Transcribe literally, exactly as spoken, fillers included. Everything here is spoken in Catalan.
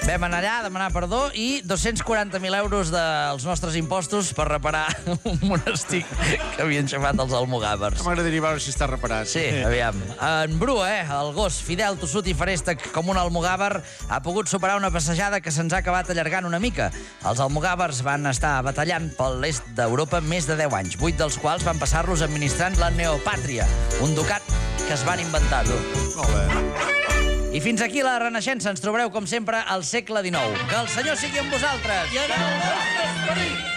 Vam anar allà a demanar perdó i dos-cents quaranta mil euros dels nostres impostos per reparar un monestir que havien xafat els almogàvers. M'agradaria veure si està reparat. Sí, aviam. En Bru, eh, el gos fidel, tossut i ferèstec com un almogàver, ha pogut superar una passejada que se'ns ha acabat allargant una mica. Els almogàvers van estar batallant pel l'est d'Europa més de deu anys, vuit dels quals van passar-los administrant la Neopàtria, un ducat que es van inventar, tu. Molt bé. I fins aquí la Renaixença. Ens trobareu, com sempre, al segle dinou. Que el Senyor sigui amb vosaltres! I en el nostre esperit!